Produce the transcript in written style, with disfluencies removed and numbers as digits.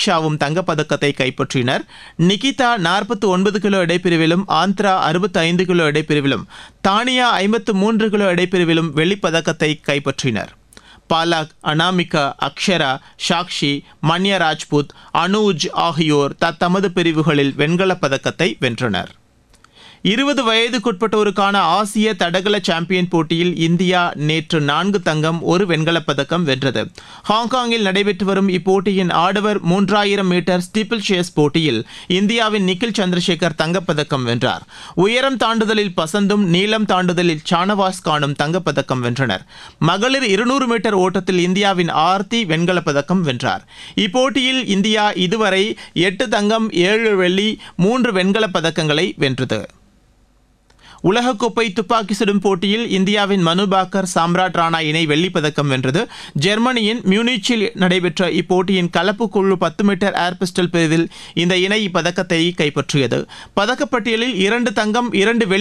தீக்ஷாவும் தங்கப்பதக்கத்தை கைப்பற்றினர். Nikita 49 kilo எடைப்பிரிவிலும், Andhra 65 kilo எடைப்பிரிவிலும், Tania 53 kilo எடைப்பிரிவிலும் வெள்ளிப்பதக்கத்தை கைப்பற்றினர். பாலக், அனாமிகா, அக்ஷரா, சாக்ஷி, மன்யா ராஜ்புத், அனூஜ் ஆகியோர் தத்தமது பிரிவுகளில் வெண்கலப் பதக்கத்தை வென்றனர். 20 வயதுக்குட்பட்டோருக்கான ஆசிய தடகள சாம்பியன் போட்டியில் இந்தியா நேற்று 4 தங்கம், 1 வெண்கலப் பதக்கம் வென்றது. ஹாங்காங்கில் நடைபெற்று வரும் இப்போட்டியின் ஆடவர் 3000 மீட்டர் ஸ்டீப்பிள் சேஸ் போட்டியில் இந்தியாவின் நிக்கில் சந்திரசேகர் தங்கப்பதக்கம் வென்றார். உயரம் தாண்டுதலில் பசந்தும், நீளம் தாண்டுதலில் சானவாஸ் கானும் தங்கப்பதக்கம் வென்றனர். மகளிர் 200 மீட்டர் ஓட்டத்தில் இந்தியாவின் ஆர்த்தி வெண்கலப் பதக்கம் வென்றார். இப்போட்டியில் இந்தியா இதுவரை 8 தங்கம், 7 வெள்ளி, 3 வெண்கலப் பதக்கங்களை வென்றது. உலகக்கோப்பை துப்பாக்கி சுடும் போட்டியில் இந்தியாவின் மனு பாக்கர், சாம்ராட் ராணா இணை வெள்ளிப்பதக்கம் வென்றது. ஜெர்மனியின் மியூனிச்சில் நடைபெற்ற இப்போட்டியின் கலப்பு குழு 10 மீட்டர் ஏர் பிஸ்டல் பிரிவில் இந்த இணை இப்பதக்கத்தை கைப்பற்றியது. பதக்கப்பட்டியலில் 2 தங்கம், 2 வெள்ளி